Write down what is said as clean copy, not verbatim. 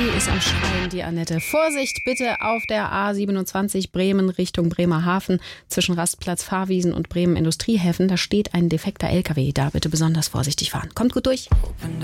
Die ist am Schreien, die Annette. Vorsicht bitte auf der A27 Bremen Richtung Bremerhaven zwischen Rastplatz Fahrwiesen und Bremen Industriehäfen. Da steht ein defekter LKW. Da bitte besonders vorsichtig fahren. Kommt gut durch.